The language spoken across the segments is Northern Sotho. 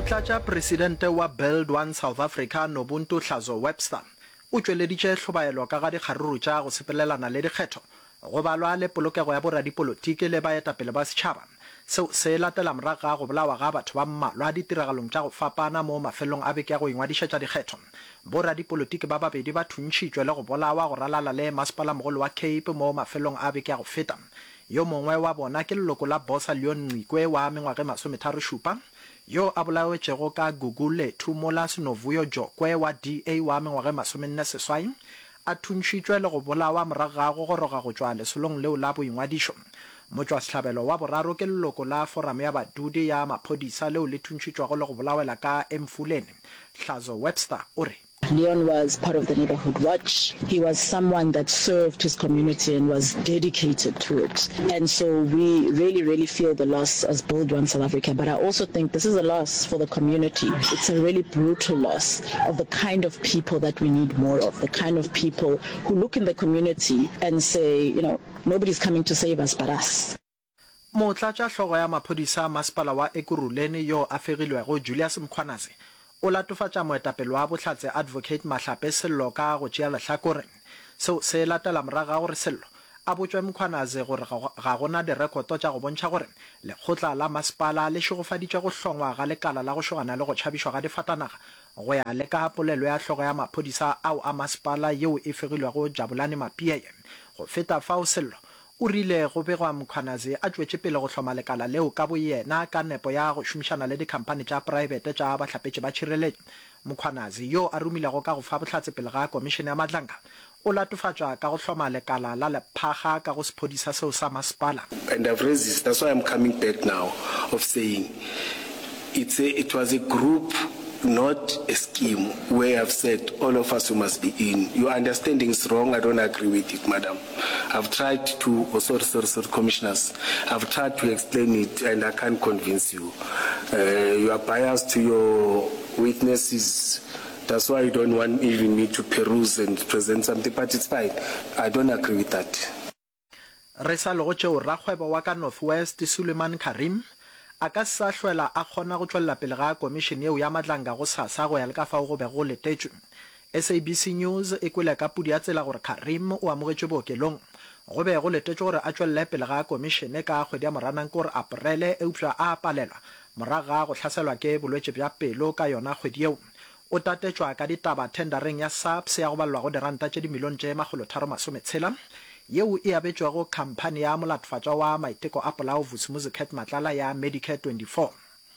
Motlatša presidente wa Build One South Africa Nobuntu Hlazo Webster o tšweleditše hlobaelo ka ga dikgaruru tša go sepelelana le dikgetho go balwa le polokego ya boradipolotiki le baetapele ba setšhaba seo se latela morago ga go bolawa ga batho ba mmalwa ditiragalong tša go fapana mo mafelong a beke ya go ingwadišetša dikgetho. Boradipolotiki ba babedi ba thuntšitšwe le go bolawa go ralala le masepala-mogolo wa Cape mo mafelong a beke ya go feta. Yo mongwe wa bona ke leloko la Bosa Leon Ncikwe wa mengwaga 37 yo a bolaetšego ka Google Thumola Sinovuyo Jokwe wa DA wa mengwaga 48 a thuntšitšwe le go bolawa morago ga go goroga go tšwa lesolong leo la boingwadišo. Motšwasehlabelo wa boraro ke leloko la foramo ya badudi ya maphodisa leo le thuntšitšwago le go bolawela ka Emfuleni. Hlazo Webster o re Leon was part of the Neighborhood Watch. He was someone that served his community and was dedicated to it. And so we really feel the loss as Build One South Africa. But I also think this is a loss for the community. It's a really brutal loss of the kind of people that we need more of, the kind of people who look in the community and say, you know, nobody's coming to save us but us. Motlatša hlogo ya maphodisa masepala wa Ekurhuleni yo a fegilwego Julius Mkhwanazi o latofatša moetapele wa Bohlatse Advocate Mahlape Sello ka go tšea lehlakore seo se latela morago ga gore Sello a botšwe Mkhwanazi gore ga gona direkoto tša go bontšha gore lekgotla la masepala le šegofaditše go hlongwa ga lekala la go šogana le go tšhabišwa ga difatanaga go ya le ka polelo ya hlogo ya maphodisa ao a masepala yeo e fegilwego Jabulani Mapieye. Go feta fao Sello o rile go begwa Mkhwanazi a tšwetše pele go hloma lekala leo ka boyena ka nepo ya go šomišana le dikhampani tša private tša bahlapetši ba tšhireletšo. Mkhwanazi yo a rumilego ka go fa bohlatse pele ga komišene ya matlanka o latofatšwa ka go hloma lekala la lephaga ka go sephodisa seo sa masepala. And I've raised this, that's why I'm coming back now of saying it was a group, not a scheme where I've said all of us who must be in. Your understanding is wrong. I don't agree with it, madam. I've tried to, sorry, commissioners. I've tried to explain it and I can't convince you. You are biased to your witnesses. That's why you don't want even me to peruse and present something, but it's fine. I don't agree with that. Resa logo tšeo rakgwebo wa ka Northwest Suleiman Karim a ka sa hloela a kgona go tšwelela pele ga komišene yeo ya matlanka go sasa go ya le ka fao go be go letetšwe. SABC News e kwele ka pudi ya tsela gore Karim o amogetšwe bookelong go be go letetšwe gore a tšwelele pele ga komišene ka kgwedi ya moranang gore Aprele eupša a palelwa morago ga go hlaselwa ke bolwetše bja pelo ka yona kgwedi yeo. O tatetšwa ka ditaba tendereng ya SAPS ya go balelwa go diranta tše dimilione tše 360 yeo e abetšwego khamphane ya molatofaditšwa wa maiteko a polao Vusimuzi Matlala ya Medicare 24.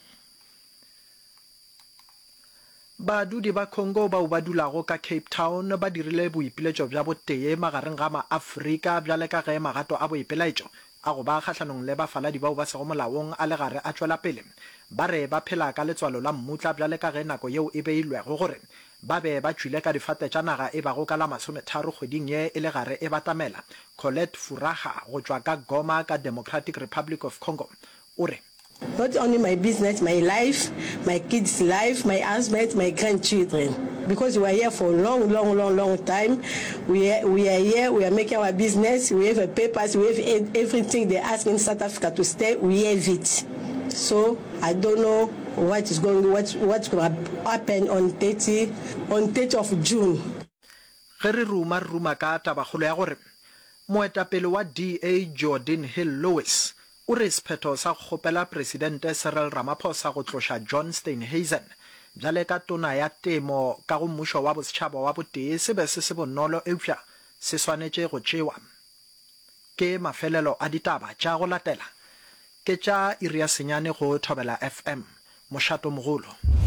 Badudi ba Congo bao ba dulago ka Cape Town ba dirile boipiletšo bja botee magareng ga maAfrika bjale ka ge magato a boipelaetšo a go ba kgahlanong le bafaladi bao ba sego molaong a le gare a tšwela pele ba re ba phela ka letswalo la mmutla bjale ka ge nako yeo e beilwego gore ba be ba tšwile ka difate tša naga e bago ka la 30 kgweding ye e le gare e batamela. Colette Furaha go tšwa ka Goma ka Democratic Republic of Congo o re not only my business, my life, my kids' life, my husband, my grandchildren. Because we are here for a long time. We are here, we are making our business, we have a papers, we have everything they ask in South Africa to stay, we have it. So I don't know what's going to happen on 30th of June. Ge re ruma ka tabagolo ya gore moetapele wa DA Jordan Hill Lewis o re sephetho sa go gopela presidente Cyril Ramaphosa go tloša John Steenhuisen bjale ka tona ya temo ka go mmušo wa bosetšhaba wa botee se be se bonolo eupša se swanetše go tšewa. Ke mafelelo a ditaba tša go latela ke tša Iria Senyane go Thobela FM Mošato Mogolo.